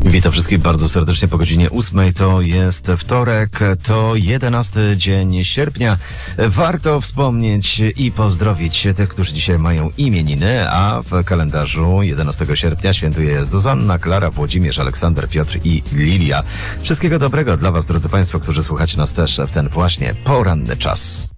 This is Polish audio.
Witam wszystkich bardzo serdecznie po godzinie 8. To jest wtorek, to 11 dzień sierpnia. Warto wspomnieć i pozdrowić tych, którzy dzisiaj mają imieniny, a w kalendarzu 11 sierpnia świętuje Zuzanna, Klara, Włodzimierz, Aleksander, Piotr i Lilia. Wszystkiego dobrego dla Was, drodzy Państwo, którzy słuchacie nas też w ten właśnie poranny czas.